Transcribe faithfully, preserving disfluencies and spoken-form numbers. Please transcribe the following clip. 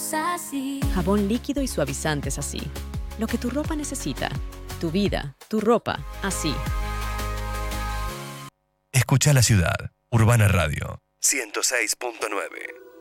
somos así. Jabón líquido y suavizantes así. Lo que tu ropa necesita. Tu vida, tu ropa, así. Escucha la ciudad. Urbana Radio ciento seis punto nueve.